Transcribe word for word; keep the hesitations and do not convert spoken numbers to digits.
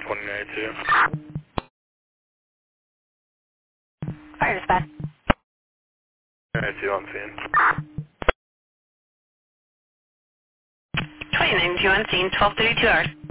twenty ninety-two. Fire dispatch. ninety-two on scene. twenty ninety-two on scene, twelve thirty-two hours.